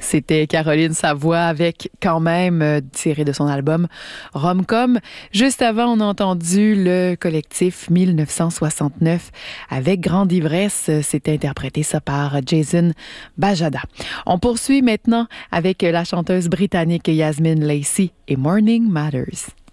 C'était Caroline Savoie avec Quand même, tiré de son album Rom-Com. Juste avant, on a entendu le collectif 1969 avec Grande Ivresse. C'était interprété ça par Jason Bajada. On poursuit maintenant avec la chanteuse britannique Yasmine Lacey et Morning Matters.